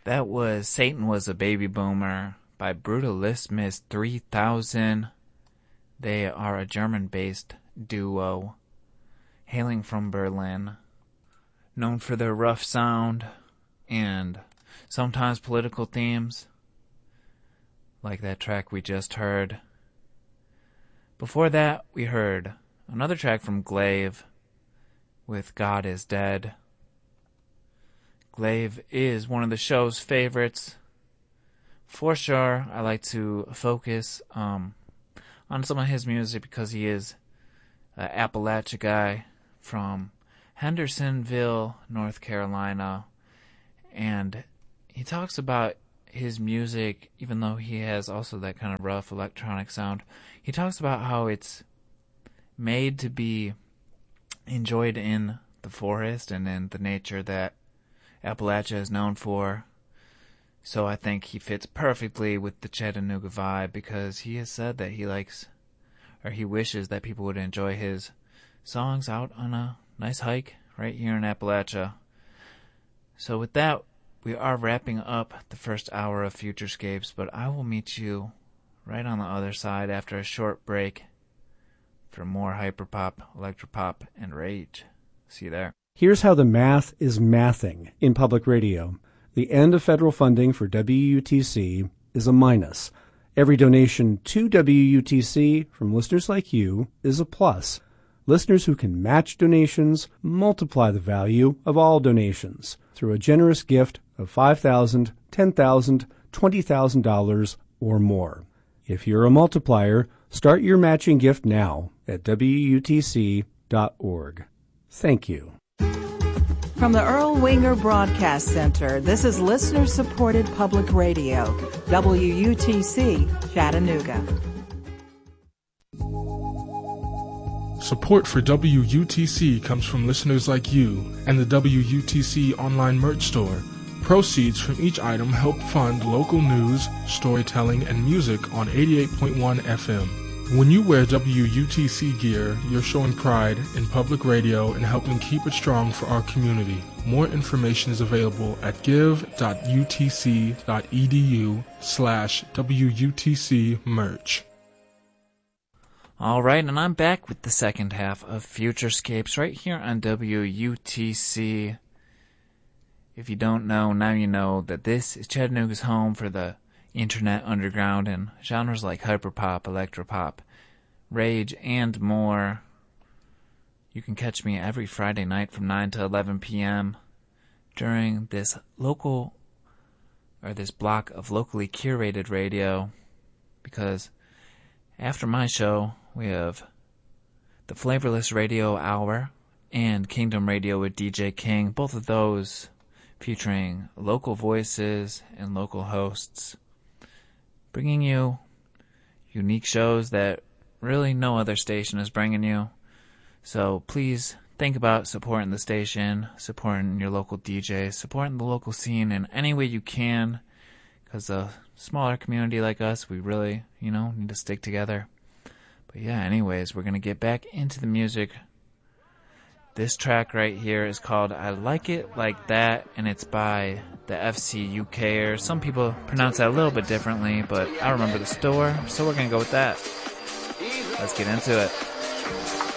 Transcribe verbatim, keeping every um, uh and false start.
That was Satan Was a Baby Boomer by Brutalismus three thousand. They are a German-based duo hailing from Berlin, known for their rough sound and sometimes political themes, like that track we just heard. Before that, we heard another track from Glaive with God Is Dead. Glaive is one of the show's favorites. For sure, I like to focus um, on some of his music because he is an Appalachia guy from Hendersonville, North Carolina. And he talks about his music, even though he has also that kind of rough electronic sound. He talks about how it's made to be enjoyed in the forest and in the nature that Appalachia is known for. So I think he fits perfectly with the Chattanooga vibe because he has said that he likes, or he wishes that people would enjoy his songs out on a nice hike right here in Appalachia. So with that, we are wrapping up the first hour of Futurescapes, but I will meet you right on the other side after a short break for more hyperpop, electropop, and rage. See you there. Here's how the math is mathing in public radio. The end of federal funding for W U T C is a minus. Every donation to W U T C from listeners like you is a plus. Listeners who can match donations multiply the value of all donations through a generous gift of five thousand dollars, ten thousand dollars, twenty thousand dollars or more. If you're a multiplier, start your matching gift now at W U T C dot org. Thank you. From the Earl Winger Broadcast Center, this is listener-supported public radio, W U T C, Chattanooga. Support for W U T C comes from listeners like you and the W U T C online merch store. Proceeds from each item help fund local news, storytelling, and music on eighty-eight point one F M. When you wear W U T C gear, you're showing pride in public radio and helping keep it strong for our community. More information is available at give.utc.edu slash WUTC merch. All right, and I'm back with the second half of Futurescapes right here on W U T C. If you don't know, now you know that this is Chattanooga's home for the Internet Underground and genres like hyperpop, electropop, rage, and more. You can catch me every Friday night from nine to eleven p.m. during this local, or this block of locally curated radio, because after my show, we have the Flavorless Radio Hour and Kingdom Radio with D J King, both of those featuring local voices and local hosts, bringing you unique shows that really no other station is bringing you. So please think about supporting the station, supporting your local D Js, supporting the local scene in any way you can, because a smaller community like us, we really, you know, need to stick together. But yeah, anyways, we're going to get back into the music. This track right here is called I Like It Like That, and it's by the F C U K. Some people pronounce that a little bit differently, but I remember the store, so we're going to go with that. Let's get into it.